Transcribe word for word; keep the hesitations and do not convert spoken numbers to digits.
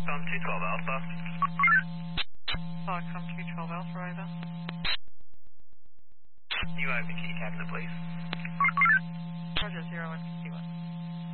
Foxcom two twelve Alpha. Foxcom two twelve Alpha, over. New open, can you capture please? Roger, zero one sixty-one.